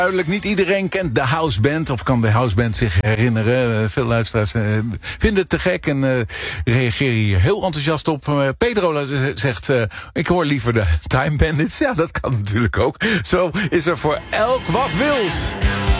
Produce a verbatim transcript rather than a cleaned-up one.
Duidelijk, niet iedereen kent de houseband of kan de houseband zich herinneren. Uh, veel luisteraars uh, vinden het te gek en uh, reageren hier heel enthousiast op. Uh, Pedro zegt, uh, ik hoor liever de Time Bandits. Ja, dat kan natuurlijk ook. Zo is er voor elk wat wils.